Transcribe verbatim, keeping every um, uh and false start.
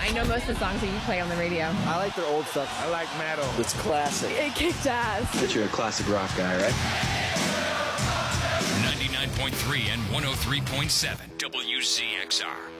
I know most of the songs that you play on the radio. I like their old stuff. I like metal. It's classic. It kicked ass. But you're a classic rock guy, right? ninety-nine point three and one oh three point seven W Z X R.